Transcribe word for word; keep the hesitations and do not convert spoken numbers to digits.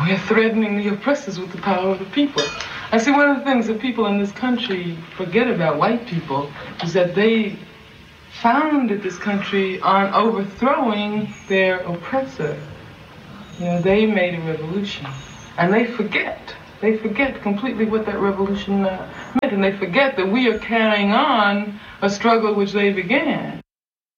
we're threatening the oppressors with the power of the people. I see one of the things that people in this country forget about white people is that they founded this country on overthrowing their oppressor. You know, they made a revolution. And they forget. They forget completely what that revolution uh, meant. And they forget that we are carrying on a struggle which they began.